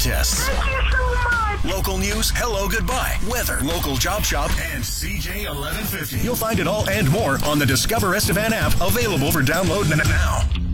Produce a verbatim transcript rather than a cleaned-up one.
contests. Thank you so much. Local news, hello, goodbye, weather, local job shop, and C J eleven fifty. You'll find it all and more on the Discover Estevan app, available for download now.